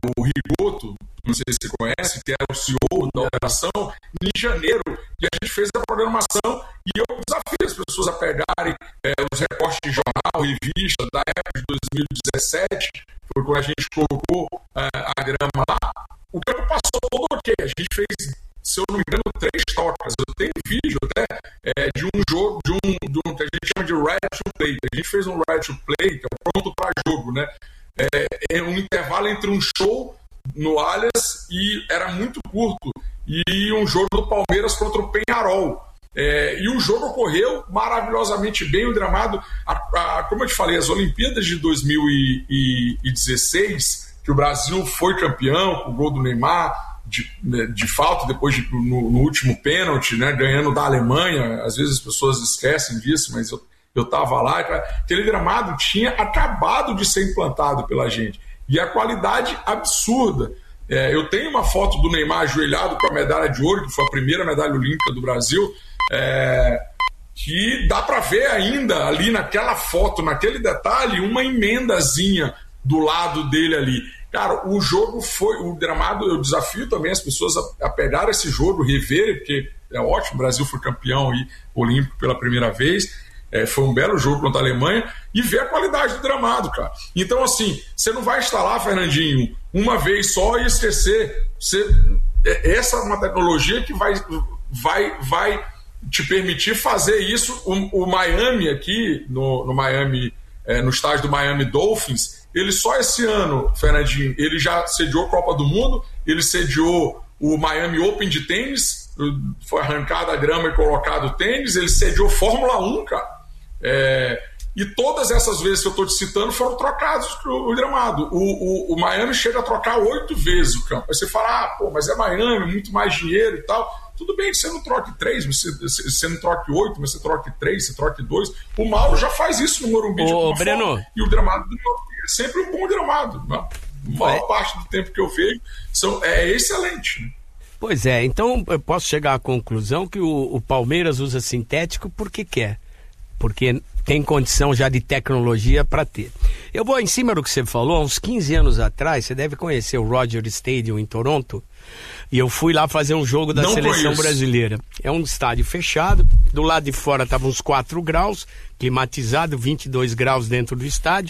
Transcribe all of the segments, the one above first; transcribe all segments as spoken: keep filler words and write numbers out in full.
o Rigoto, não sei se você conhece, que era o C E O da operação, em janeiro, e a gente fez a programação, e eu desafio as pessoas a pegarem é, os recortes de jornal, revista, da época de dois mil e dezessete, foi quando a gente colocou é, a grama lá. O campo passou todo ok, a gente fez, se eu não me engano, três tocas. Eu tenho vídeo até é, de um jogo, de um, de um que a gente chama de ready to play. A gente fez um ready to play, que é o pronto para jogo, né? É, é um intervalo entre um show no Allianz e era muito curto, e um jogo do Palmeiras contra o Peñarol. É, e o jogo ocorreu maravilhosamente bem, o gramado, a, a, como eu te falei, as Olimpíadas de dois mil e dezesseis, que o Brasil foi campeão com o gol do Neymar de, de falta, depois de, no, no último pênalti, né, ganhando da Alemanha. Às vezes as pessoas esquecem disso, mas eu eu estava lá, aquele gramado tinha acabado de ser implantado pela gente, e a qualidade absurda. É, eu tenho uma foto do Neymar ajoelhado com a medalha de ouro, que foi a primeira medalha olímpica do Brasil, é, que dá para ver ainda ali naquela foto, naquele detalhe, uma emendazinha do lado dele ali. Cara, o jogo foi, o gramado, eu desafio também as pessoas a, a pegar esse jogo, reverem, porque é ótimo, o Brasil foi campeão aí, olímpico pela primeira vez. É, foi um belo jogo contra a Alemanha, e ver a qualidade do gramado, cara. Então, assim, você não vai instalar, Fernandinho, uma vez só e esquecer. Você, essa é uma tecnologia que vai, vai, vai te permitir fazer isso. O, o Miami aqui, no, no Miami, é, no estádio do Miami Dolphins, ele só esse ano, Fernandinho, ele já sediou a Copa do Mundo, ele sediou o Miami Open de tênis, foi arrancada a grama e colocado o tênis, ele sediou Fórmula um, cara. É, e todas essas vezes que eu estou te citando foram trocados o, o gramado. O, o, o Miami chega a trocar oito vezes o campo. Aí você fala, ah, pô, mas é Miami, muito mais dinheiro e tal. Tudo bem que você não troque três, você, você não troque oito, mas você troque três, você troque dois. O Mauro já faz isso no Morumbi de alguma forma. E o gramado é sempre um bom gramado. Né? A maior é. parte do tempo que eu vejo são, é excelente. Né? Pois é, então eu posso chegar à conclusão que o, o Palmeiras usa sintético porque quer. Porque tem condição já de tecnologia para ter. Eu vou em cima do que você falou, há uns quinze anos atrás, você deve conhecer o Roger Stadium em Toronto, e eu fui lá fazer um jogo da Não seleção conheço. brasileira. É um estádio fechado, do lado de fora estavam uns quatro graus, climatizado, vinte e dois graus dentro do estádio,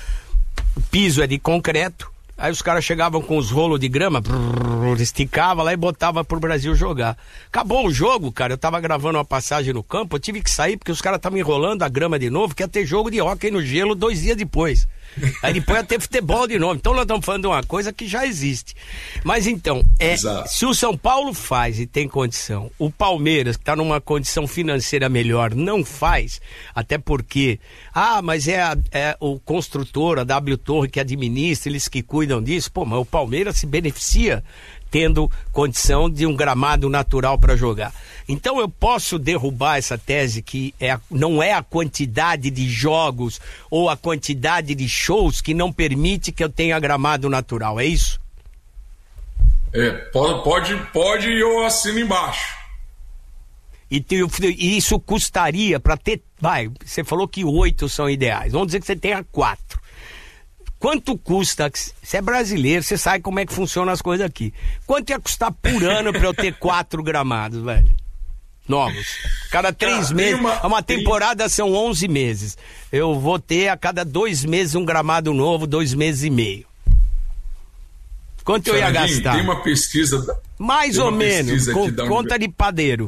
o piso é de concreto. Aí os caras chegavam com os rolos de grama, brrr, esticava lá e botava pro Brasil jogar. Acabou o jogo, cara, eu tava gravando uma passagem no campo, eu tive que sair porque os caras estavam enrolando a grama de novo, que ia ter jogo de hóquei no gelo dois dias depois. Aí depois ia ter futebol de novo. Então nós estamos falando de uma coisa que já existe. Mas então, é, se o São Paulo faz e tem condição, o Palmeiras, que está numa condição financeira melhor, não faz, até porque, ah, mas é, a, é o construtor, a W Torre que administra, eles que cuidam disso. Pô, mas o Palmeiras se beneficia tendo condição de um gramado natural para jogar. Então eu posso derrubar essa tese que é, não é a quantidade de jogos ou a quantidade de shows que não permite que eu tenha gramado natural, é isso? É, pode, pode, pode e eu assino embaixo. E, te, e isso custaria para ter, vai, você falou que oito são ideais, vamos dizer que você tenha quatro. Quanto custa, você é brasileiro, você sabe como é que funcionam as coisas aqui. Quanto ia custar por ano para eu ter quatro gramados, velho? Novos. Cada três Cara, meses, uma, uma temporada tem... são onze meses. Eu vou ter a cada dois meses um gramado novo, dois meses e meio. Quanto eu ia gastar? Tem uma pesquisa... Mais ou menos, com, conta de padeiro.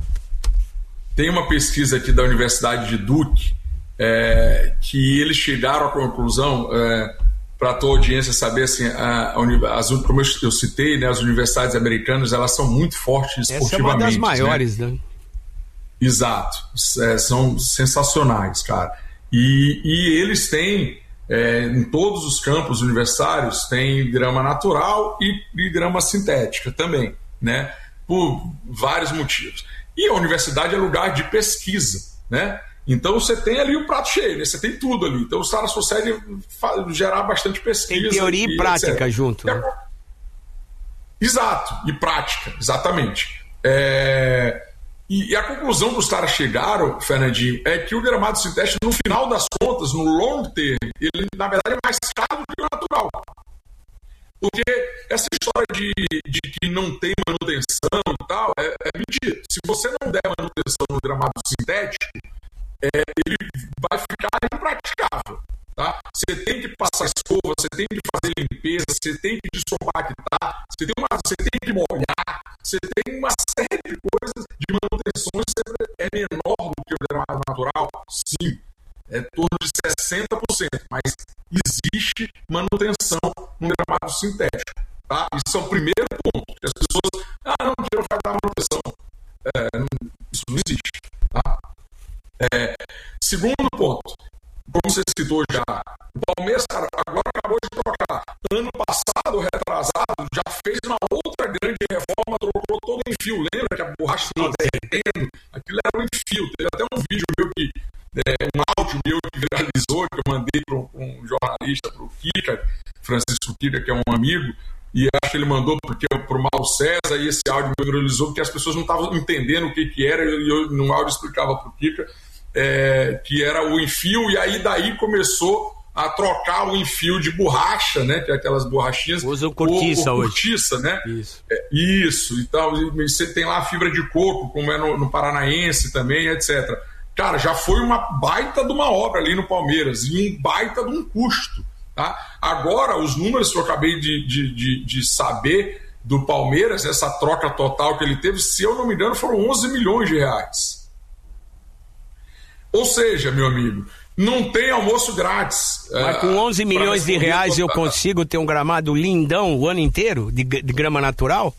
Tem uma pesquisa aqui da Universidade de Duke, É, que eles chegaram à conclusão, é, para a tua audiência saber, assim, a, a, as, como eu citei, né, as universidades americanas, elas são muito fortes esportivamente. Essa é uma das maiores, né? né? Exato, é, são sensacionais, cara. E, e eles têm, é, em todos os campos universitários, tem grama natural e, e grama sintética também, né? Por vários motivos. E a universidade é lugar de pesquisa, né? Então você tem ali o prato cheio, né? Você tem tudo ali. Então os caras conseguem gerar bastante pesquisa. Tem teoria e, e prática etcétera junto. Né? Exato, e prática, exatamente. É... E, e a conclusão que os caras chegaram, Fernandinho, é que o gramado sintético, no final das contas, no long term, ele na verdade é mais caro do que o natural. Porque essa história de, de que não tem manutenção e tal, é, é mentira. Se você não der manutenção no gramado sintético, é, ele vai ficar impraticável. Tá? Você tem que passar escova, você tem que fazer limpeza, você tem que descompactar, você tem, uma, você tem que molhar, você tem uma série de coisas de manutenções. É menor do que o gramado natural? Sim, é em torno de sessenta por cento, mas existe manutenção no gramado sintético. Tá? Isso é o primeiro ponto, que as pessoas, ah, não, não vai dar manutenção. É, isso não existe. Tá? É, segundo ponto, como você citou já, o Palmeiras, cara, agora acabou de trocar. Ano passado, retrasado, já fez uma outra grande reforma, trocou todo o enfio. Lembra que a borracha estava derretendo? Aquilo era um enfio. Teve até um vídeo meu, que, é, um áudio meu que viralizou, que eu mandei para um, um jornalista, para o Kika, Francisco Kika, que é um amigo, e acho que ele mandou para o Mauro César, e esse áudio meu viralizou, porque as pessoas não estavam entendendo o que, que era, e eu, no áudio, explicava para o Kika. É, que era o enfio, e aí daí começou a trocar o enfio de borracha, né, que é aquelas borrachinhas. Usam cortiça hoje. Cortiça, né? Isso. É, isso. Então, você tem lá a fibra de coco, como é no, no Paranaense também, etcétera. Cara, já foi uma baita de uma obra ali no Palmeiras, e um baita de um custo. Tá? Agora, os números que eu acabei de, de, de, de saber do Palmeiras, essa troca total que ele teve, se eu não me engano, foram onze milhões de reais. Ou seja, meu amigo, não tem almoço grátis. Mas com onze milhões de reais eu consigo ter um gramado lindão o ano inteiro, de, de grama natural?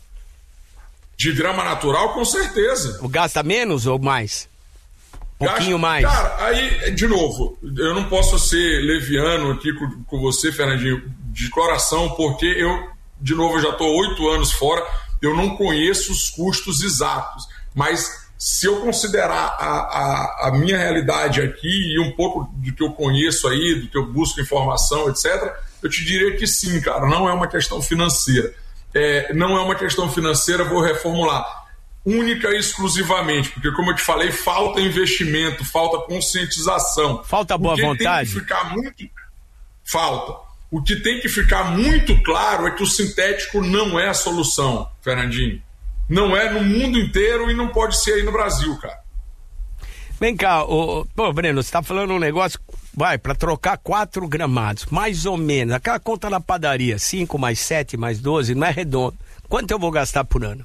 De grama natural, com certeza. Gasta menos ou mais? Um pouquinho mais. Cara, aí, de novo, eu não posso ser leviano aqui com, com você, Fernandinho, de coração, porque eu, de novo, eu já estou oito anos fora, eu não conheço os custos exatos, mas se eu considerar a, a, a minha realidade aqui e um pouco do que eu conheço aí, do que eu busco informação, etcétera, eu te diria que sim, cara, não é uma questão financeira. É, não é uma questão financeira, vou reformular, única e exclusivamente, porque como eu te falei, falta investimento, falta conscientização. Falta boa vontade? Tem que ficar muito... Falta. O que tem que ficar muito claro é que o sintético não é a solução, Fernandinho. Não é no mundo inteiro e não pode ser aí no Brasil, cara. Vem cá, ô, pô, Breno, você tá falando um negócio, vai, para trocar quatro gramados, mais ou menos, aquela conta na padaria, cinco mais sete mais doze, não é redondo. Quanto eu vou gastar por ano?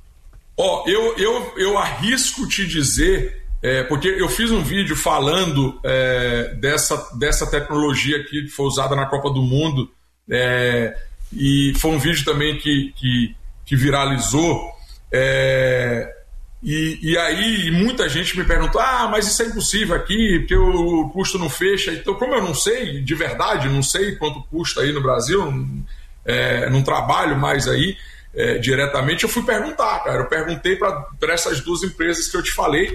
Ó, eu, eu, eu arrisco te dizer, é, porque eu fiz um vídeo falando é, dessa, dessa tecnologia aqui que foi usada na Copa do Mundo, é, e foi um vídeo também que, que, que viralizou. É, e, e aí muita gente me perguntou, ah, mas isso é impossível aqui, porque o custo não fecha. Então, como eu não sei, de verdade, não sei quanto custa aí no Brasil, é, não trabalho mais aí é, diretamente, eu fui perguntar, cara. Eu perguntei para essas duas empresas que eu te falei,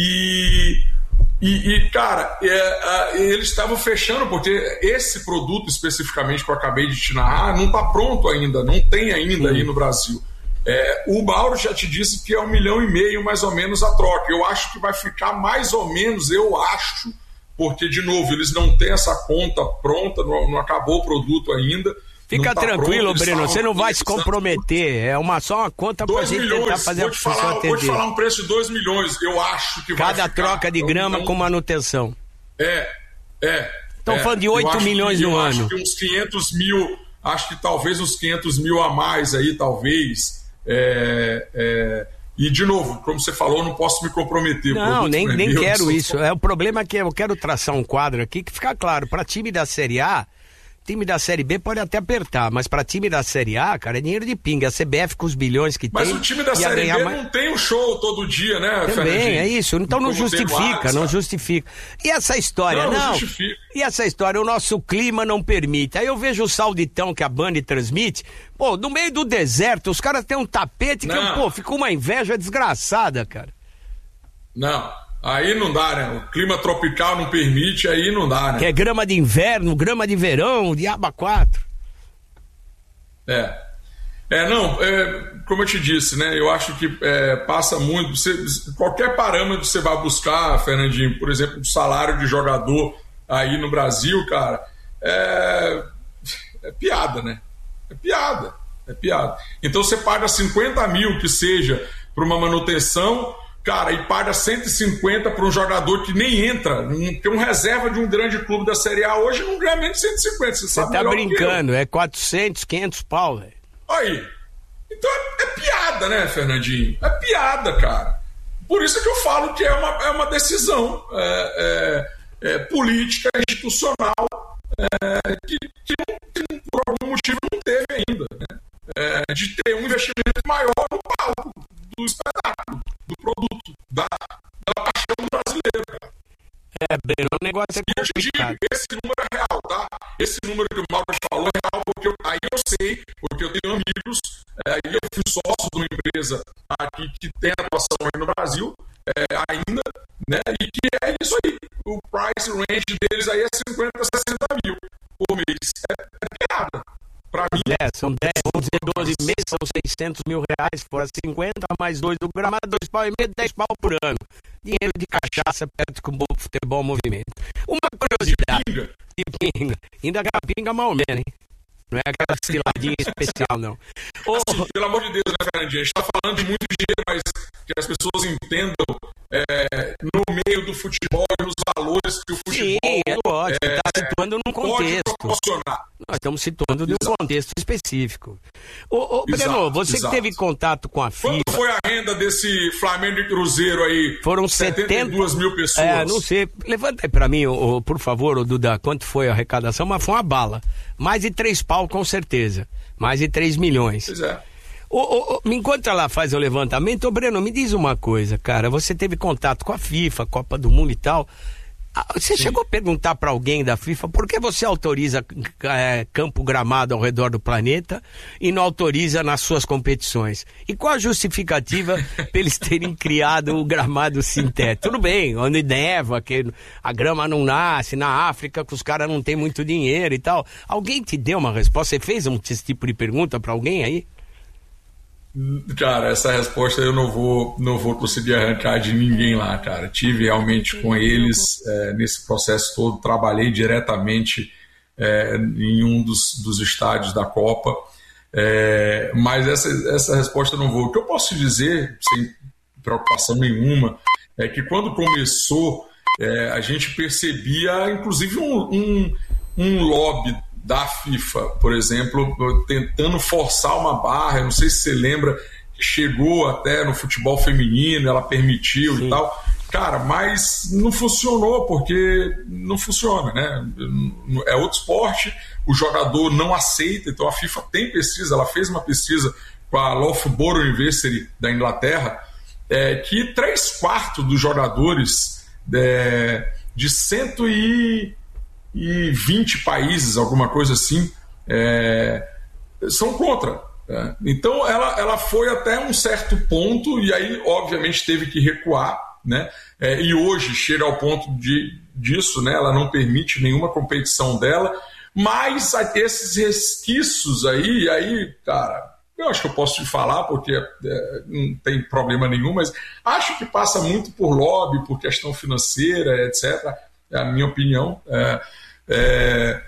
e, e, e cara, é, eles estavam fechando, porque esse produto especificamente que eu acabei de te narrar não está pronto ainda, não tem ainda aí no Brasil. É, o Mauro já te disse que é um milhão e meio mais ou menos a troca. Eu acho que vai ficar mais ou menos, eu acho, porque, de novo, eles não têm essa conta pronta, não, não acabou o produto ainda. Fica tá tranquilo, pronto, Breno, você não vai se comprometer, é uma, só uma conta para a gente milhões, tentar fazer a pessoa falar, atender. Vou te falar um preço de dois milhões, eu acho que Cada vai ficar. Cada troca de grama então, com manutenção. É, é. Estão é, falando de oito milhões no ano. Acho que uns quinhentos mil, acho que talvez uns quinhentos mil a mais aí, talvez. É, é, e de novo, como você falou, eu não posso me comprometer. Não, nem, nem meu, quero isso. É, o problema é que eu quero traçar um quadro aqui que fica claro, para time da Série A, time da Série B pode até apertar, mas para time da Série A, cara, é dinheiro de pinga. A C B F com os bilhões que mas tem. Mas o time da Série B mais... não tem um show todo dia, né, Também, Fernandinho? é isso. Então não justifica, não justifica. E essa história, não? não justifica. E essa história, o nosso clima não permite. Aí eu vejo o sauditão que a Band transmite, pô, no meio do deserto, os caras têm um tapete que, eu, pô, fica uma inveja desgraçada, cara. Não. Aí não dá, né? O clima tropical não permite, aí não dá, né? Que é grama de inverno, grama de verão, diaba quatro. É. É, não, é, como eu te disse, né? Eu acho que é, passa muito. Você, qualquer parâmetro que você vai buscar, Fernandinho, por exemplo, o salário de jogador aí no Brasil, cara, é, é piada, né? É piada, é piada. Então você paga cinquenta mil que seja para uma manutenção, cara, e paga cento e cinquenta para um jogador que nem entra, um, que é um reserva de um grande clube da Série A hoje não ganha menos de cento e cinquenta. Você, você tá brincando, é quatrocentos, quinhentos pau, velho. Aí. Então é, é piada, né, Fernandinho? É piada, cara. Por isso que eu falo que é uma, é uma decisão é, é, é, política, institucional, é, que, que, que por algum motivo não teve ainda, né? É, de ter um investimento maior no palco do espetáculo, do produto, da, da paixão brasileira, cara. É, Breno, o negócio é complicado. E eu te digo, esse número é real, tá? Esse número que o Mauro falou é real, porque eu, aí eu sei, porque eu tenho amigos, é, aí eu fui sócio de uma empresa aqui que tem atuação aí no Brasil, é, ainda, né? E que é isso aí. O price range deles aí é cinquenta, sessenta mil por mês. É, é piada. Pra mim, é, são dez, onze, doze meses, são seiscentos mil reais, fora cinquenta, mais dois do gramado, dois pau e meio, dez pau por ano. Dinheiro de cachaça perto com o futebol movimento. Uma curiosidade. De pinga. De pinga. Ainda aquela pinga mal menos, hein? Não é aquela ciladinha especial, não. Assim, oh, pelo amor de Deus, né, Fernandinho? A gente tá falando de muito dinheiro, mas que as pessoas entendam é, no meio do futebol e nos valores que o futebol... Sim, é lógico, é, está situando num contexto. Proporcionar. Nós estamos situando de um Exato. contexto específico. Ô, ô Breno, Exato, você exato. que teve contato com a FIFA... Quanto foi a renda desse Flamengo e Cruzeiro aí? Foram setenta e duas mil pessoas. É, não sei. Levanta aí pra mim, ô, ô, por favor, ô, Duda, quanto foi a arrecadação, mas foi uma bala. Mais de três pau, com certeza. Mais de três milhões. Pois é. Ô, ô, ô, enquanto ela faz o levantamento, ô Breno, me diz uma coisa, cara. Você teve contato com a FIFA, Copa do Mundo e tal. Você Sim. chegou a perguntar para alguém da FIFA por que você autoriza é, campo gramado ao redor do planeta e não autoriza nas suas competições? E qual a justificativa para eles terem criado o gramado sintético? Tudo bem, onde neva, que a grama não nasce, na África que os caras não têm muito dinheiro e tal. Alguém te deu uma resposta? Você fez um, esse tipo de pergunta para alguém aí? Cara, essa resposta eu não vou, não vou conseguir arrancar de ninguém lá, cara. Tive realmente com eles é, nesse processo todo, trabalhei diretamente é, em um dos, dos estádios da Copa, é, mas essa, essa resposta eu não vou. O que eu posso dizer, sem preocupação nenhuma, é que quando começou, é, a gente percebia, inclusive, um, um, um lobby da FIFA, por exemplo, tentando forçar uma barra. Eu não sei se você lembra, chegou até no futebol feminino, ela permitiu Sim. e tal. Cara, mas não funcionou, porque não funciona, né? É outro esporte, o jogador não aceita, então a FIFA tem pesquisa, ela fez uma pesquisa com a Loughborough University da Inglaterra, é, que três quartos dos jogadores é, de cento e vinte países, alguma coisa assim, é, são contra. É. Então ela, ela foi até um certo ponto e aí obviamente teve que recuar, né? É, e hoje chega ao ponto de, disso, né? Ela não permite nenhuma competição dela, mas esses resquícios aí, aí, cara, eu acho que eu posso te falar porque é, não tem problema nenhum, mas acho que passa muito por lobby, por questão financeira, etcétera. É a minha opinião. É, é,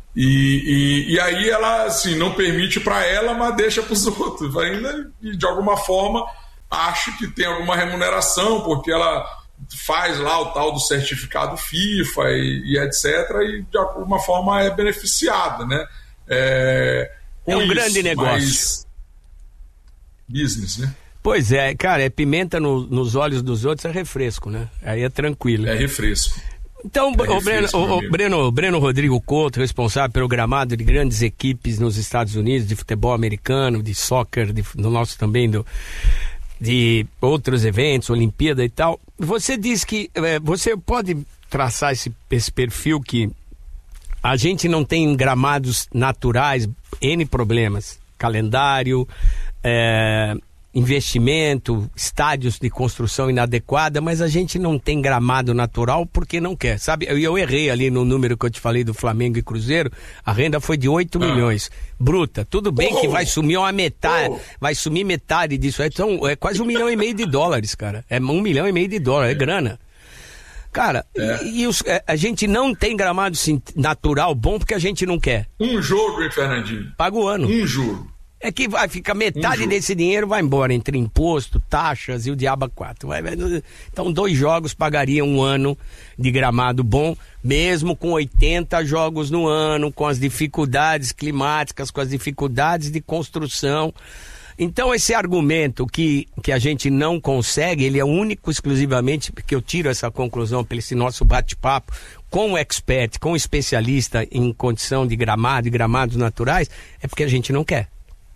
e, e, e aí ela assim, não permite para ela, mas deixa para os outros. Ainda, de alguma forma, acho que tem alguma remuneração, porque ela faz lá o tal do certificado FIFA e, e etcétera. E de alguma forma é beneficiada, né? É, com é um isso, grande negócio. Mas... business, né? Pois é, cara, é pimenta no, nos olhos dos outros, é refresco, né? Aí é tranquilo. É refresco. Então, é o, Breno, o, o Breno, Breno Rodrigo Couto, responsável pelo gramado de grandes equipes nos Estados Unidos, de futebol americano, de soccer, de, no nosso também, do, de outros eventos, Olimpíada e tal. Você diz que, é, você pode traçar esse, esse perfil que a gente não tem gramados naturais, N problemas, calendário, é... investimento, estádios de construção inadequada, mas a gente não tem gramado natural porque não quer, sabe? Eu, eu errei ali no número que eu te falei do Flamengo e Cruzeiro, a renda foi de oito ah. milhões, bruta. Tudo bem oh. que vai sumir uma metade, oh. vai sumir metade disso, então é quase um milhão e meio de dólares, cara. É um milhão e meio de dólares, é grana. Cara, é. e, e os, a gente não tem gramado natural bom porque a gente não quer. Um jogo, hein, Fernandinho? Paga o ano. Um jogo. É que vai ficar metade um desse dinheiro vai embora, entre imposto, taxas e o diabo quatro. Vai, vai, então, dois jogos pagariam um ano de gramado bom, mesmo com oitenta jogos no ano, com as dificuldades climáticas, com as dificuldades de construção. Então, esse argumento que, que a gente não consegue, ele é único exclusivamente, porque eu tiro essa conclusão pelo esse nosso bate-papo com o expert, com o especialista em condição de gramado e gramados naturais, é porque a gente não quer.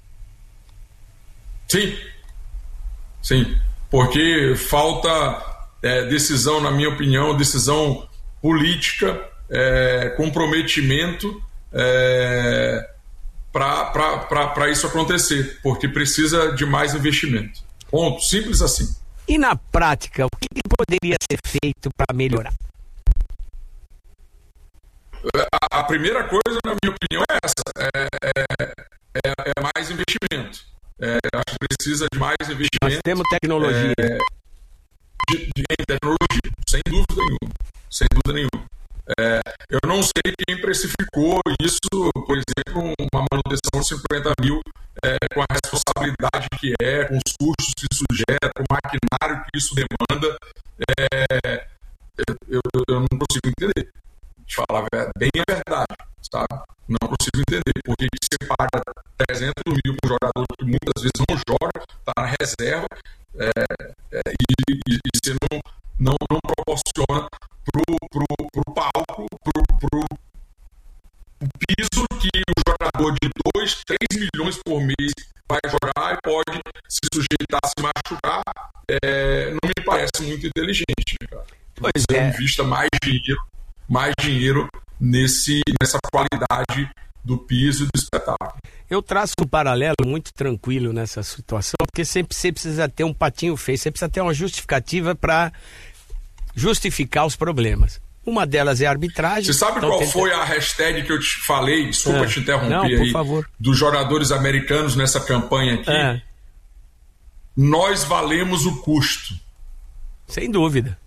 Sim, sim, porque falta é, decisão, na minha opinião, decisão política, é, comprometimento é, para isso acontecer, porque precisa de mais investimento. Ponto, simples assim. E na prática, o que poderia ser feito para melhorar? A, a primeira coisa, na minha opinião, é essa, é, é, é, é mais investimento. É, acho que precisa de mais investimento. Nós temos tecnologia. É, de, de, em tecnologia, sem dúvida nenhuma. Sem dúvida nenhuma. É, eu não sei quem precificou isso, por exemplo, uma manutenção de cinquenta mil, é, com a responsabilidade que é, com os custos que isso gera, com o maquinário que isso demanda. É, eu, eu não consigo entender. De falar bem a verdade, sabe? Não consigo entender por que você paga trezentos mil para um jogador que muitas vezes não joga, está na reserva, é, é, e, e, e você não, não, não proporciona pro, pro, pro palco, pro, pro piso que o jogador de dois, três milhões por mês vai jogar e pode se sujeitar a se machucar. É, não me parece muito inteligente, né, cara? Pois você é. invista mais dinheiro mais dinheiro nesse, nessa qualidade do piso e do espetáculo. Eu traço um paralelo muito tranquilo nessa situação, porque sempre você precisa ter um patinho feio, você precisa ter uma justificativa para justificar os problemas. Uma delas é a arbitragem. Você sabe então qual tenta... foi a hashtag que eu te falei? Desculpa é. te interromper Não, por aí. favor. Dos jogadores americanos nessa campanha aqui. É. Nós valemos o custo. Sem dúvida.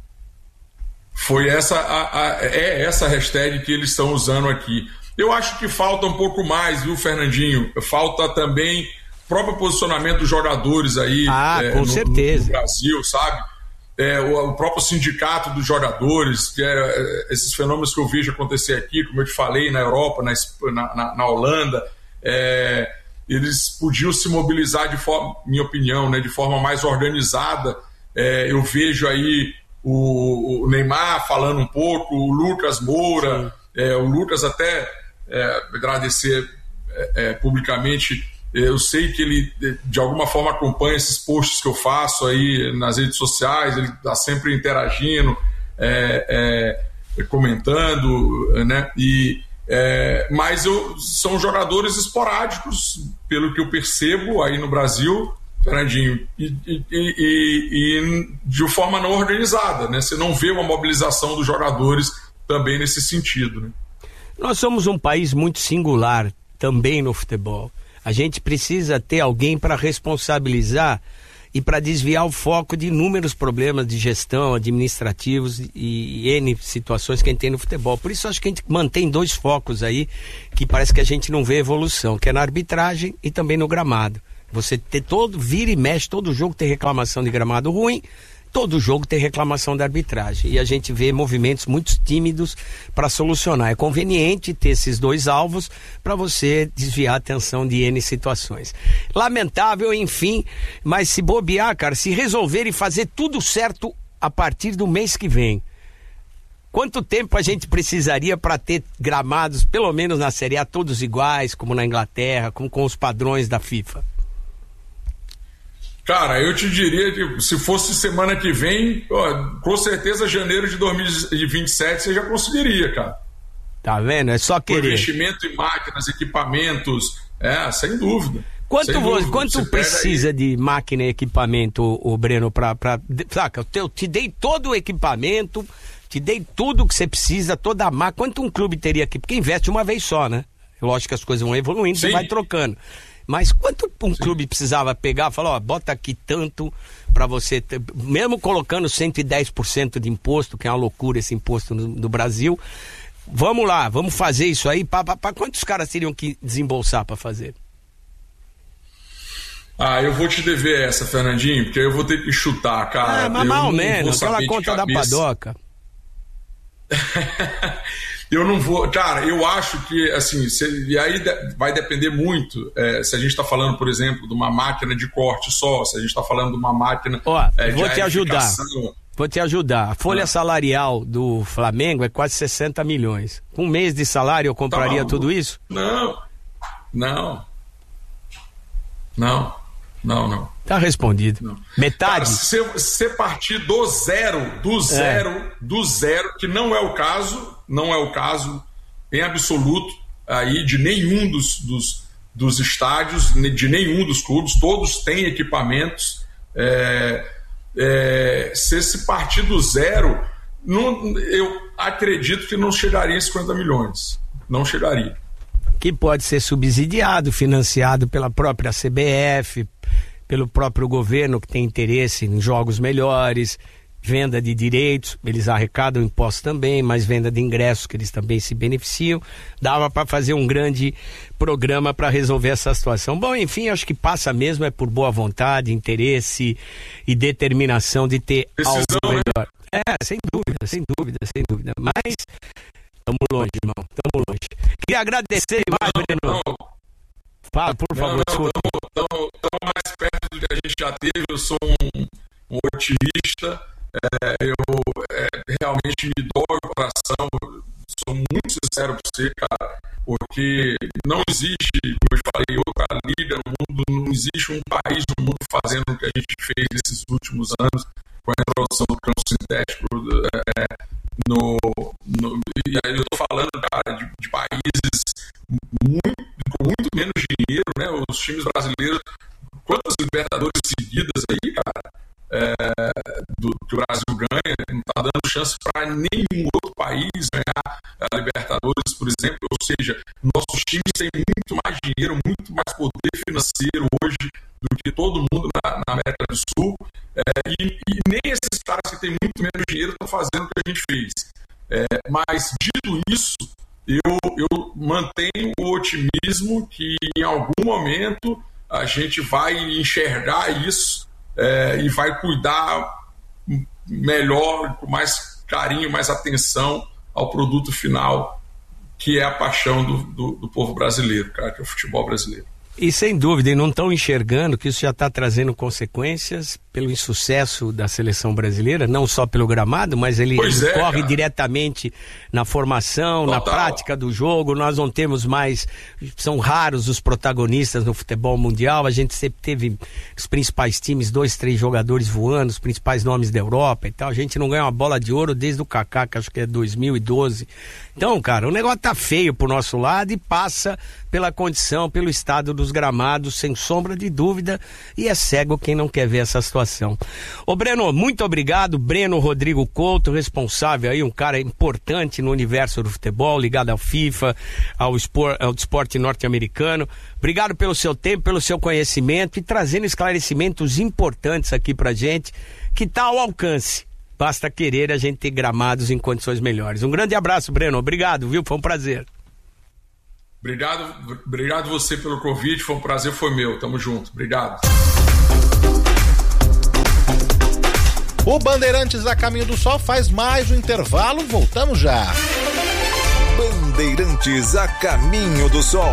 Foi essa a, a, é essa hashtag que eles estão usando aqui. Eu acho que falta um pouco mais, viu, Fernandinho? Falta também o próprio posicionamento dos jogadores aí ah, é, com no, certeza. no Brasil, sabe? É, o, o próprio sindicato dos jogadores, que é, é, esses fenômenos que eu vejo acontecer aqui, como eu te falei, na Europa, na, na, na Holanda, é, eles podiam se mobilizar de forma, minha opinião, né, de forma mais organizada. É, eu vejo aí o Neymar falando um pouco, o Lucas Moura, é, o Lucas até é, agradecer é, é, publicamente, eu sei que ele de alguma forma acompanha esses posts que eu faço aí nas redes sociais, ele está sempre interagindo, é, é, comentando, né? E, é, mas eu, são jogadores esporádicos, pelo que eu percebo aí no Brasil, Fernandinho, e, e, e, e de forma não organizada, né? Você não vê uma mobilização dos jogadores também nesse sentido, né? Nós somos um país muito singular também no futebol. A gente precisa ter alguém para responsabilizar e para desviar o foco de inúmeros problemas de gestão, administrativos e, e N situações que a gente tem no futebol. Por isso acho que a gente mantém dois focos aí que parece que a gente não vê evolução, que é na arbitragem e também no gramado. Você ter todo, vira e mexe, todo jogo tem reclamação de gramado ruim, todo jogo tem reclamação da arbitragem. E a gente vê movimentos muito tímidos para solucionar. É conveniente ter esses dois alvos para você desviar a atenção de N situações. Lamentável, enfim, mas se bobear, cara, se resolver e fazer tudo certo a partir do mês que vem, quanto tempo a gente precisaria para ter gramados, pelo menos na Série A, todos iguais, como na Inglaterra, como com os padrões da FIFA? Cara, eu te diria que se fosse semana que vem, ó, com certeza janeiro de dois mil e vinte e sete você já conseguiria, cara. Tá vendo? É só querer. Com investimento em máquinas, equipamentos, é, sem dúvida. Quanto, sem você, dúvida. quanto Você precisa de máquina e equipamento, o Breno, pra... pra saca, eu te dei todo o equipamento, te dei tudo que você precisa, toda a máquina. Quanto um clube teria aqui? Porque investe uma vez só, né? Lógico que as coisas vão evoluindo, Sim. você vai trocando. Mas quanto um Sim. clube precisava pegar, falar, ó, bota aqui tanto para você, ter, mesmo colocando cento e dez por cento de imposto, que é uma loucura esse imposto no, no Brasil, vamos lá, vamos fazer isso aí, para quantos caras teriam que desembolsar para fazer? Ah, eu vou te dever essa, Fernandinho, porque eu vou ter que chutar, cara. Ah, mas mal menos, aquela conta da padoca. Eu não vou, cara, eu acho que, assim, se, e aí de, vai depender muito, é, se a gente está falando, por exemplo, de uma máquina de corte só, se a gente está falando de uma máquina Ó, é, vou de te ajudar, vou te ajudar. A folha ah. salarial do Flamengo é quase sessenta milhões. Com um mês de salário eu compraria tá tudo isso? Não, não, não, não, não. Tá respondido. Não. Metade? Se você partir do zero, do zero, é. do zero, que não é o caso, não é o caso em absoluto aí de nenhum dos, dos, dos estádios, de nenhum dos clubes, todos têm equipamentos. É, é, se se partir do zero, não, eu acredito que não chegaria a cinquenta milhões. Não chegaria. Que pode ser subsidiado, financiado pela própria C B F, pelo próprio governo que tem interesse em jogos melhores, venda de direitos, eles arrecadam impostos também, mas venda de ingressos que eles também se beneficiam. Dava para fazer um grande programa para resolver essa situação. Bom, enfim, acho que passa mesmo é por boa vontade, interesse e determinação de ter Decisão, algo melhor. Né? É, sem dúvida, sem dúvida, sem dúvida. Mas estamos longe, irmão, estamos longe. Queria agradecer mais, Breno. Fala, por favor. Estamos mais perto do que a gente já teve. Eu sou um, um otimista. É, eu é, realmente me dói o coração. Sou muito sincero com você, cara, porque não existe, como eu falei, outra liga no mundo, não existe um país no mundo fazendo o que a gente fez nesses últimos anos com a introdução do campo sintético é, no, no, e aí eu tô falando, cara, de, de países muito, com muito menos dinheiro, né? Os times brasileiros, quantas Libertadores seguidas aí, cara, é, do, que o Brasil ganha, não tá dando chance para nenhum outro país ganhar a Libertadores, por exemplo. Ou seja, nossos times têm muito mais dinheiro, muito mais poder financeiro hoje do que todo mundo na, na América do Sul, é, e, e nem esses caras que têm muito menos dinheiro estão fazendo o que a gente fez. É, mas, dito isso, eu, eu mantenho o otimismo que em algum momento a gente vai enxergar isso é, e vai cuidar melhor, com mais carinho, mais atenção ao produto final, que é a paixão do, do, do povo brasileiro, cara, que é o futebol brasileiro. E sem dúvida, e não estão enxergando que isso já está trazendo consequências pelo insucesso da seleção brasileira, não só pelo gramado, mas ele é, corre cara. diretamente na formação, Total. na prática do jogo. Nós não temos mais, são raros os protagonistas no futebol mundial. A gente sempre teve os principais times, dois, três jogadores voando, os principais nomes da Europa e tal. A gente não ganha uma bola de ouro desde o Kaká, que acho que é dois mil e doze. Então, cara, o negócio tá feio pro nosso lado e passa pela condição, pelo estado dos gramados, sem sombra de dúvida, e é cego quem não quer ver essa situação. Ô Breno, muito obrigado. Breno Rodrigo Couto, responsável aí, um cara importante no universo do futebol, ligado ao FIFA, ao, espor, ao esporte norte-americano. Obrigado pelo seu tempo, pelo seu conhecimento e trazendo esclarecimentos importantes aqui pra gente, que tá ao alcance. Basta querer a gente ter gramados em condições melhores. Um grande abraço, Breno. Obrigado, viu? Foi um prazer. Obrigado, obrigado você pelo convite. Foi um prazer, foi meu. Tamo junto. Obrigado. O Bandeirantes a Caminho do Sol faz mais um intervalo. Voltamos já. Bandeirantes a Caminho do Sol.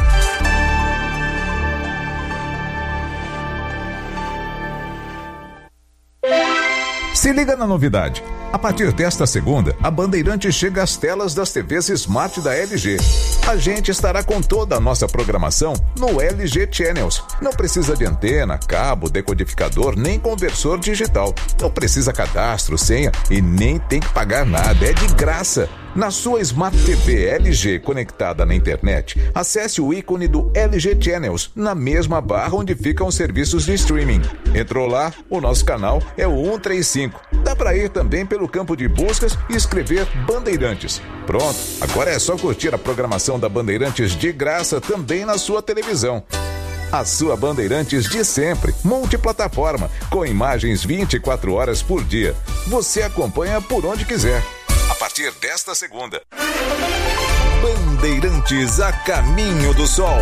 Se liga na novidade. A partir desta segunda, a Bandeirantes chega às telas das T Vs Smart da L G. A gente estará com toda a nossa programação no L G Channels. Não precisa de antena, cabo, decodificador, nem conversor digital. Não precisa cadastro, senha e nem tem que pagar nada. É de graça. Na sua Smart T V L G conectada na internet, acesse o ícone do L G Channels na mesma barra onde ficam os serviços de streaming. Entrou lá? O nosso canal é o cento e trinta e cinco. Dá para ir também pelo campo de buscas e escrever Bandeirantes. Pronto, agora é só curtir a programação da Bandeirantes de graça também na sua televisão. A sua Bandeirantes de sempre, multiplataforma, com imagens vinte e quatro horas por dia. Você acompanha por onde quiser. A partir desta segunda. Bandeirantes a caminho do sol.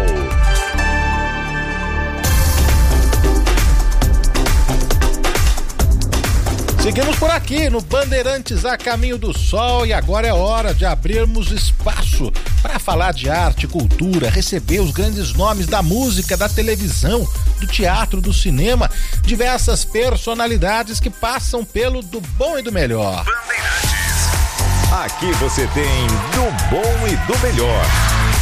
Seguimos por aqui no Bandeirantes a Caminho do Sol e agora é hora de abrirmos espaço para falar de arte, cultura, receber os grandes nomes da música, da televisão, do teatro, do cinema, diversas personalidades que passam pelo do bom e do melhor. Bandeirantes. Aqui você tem do bom e do melhor.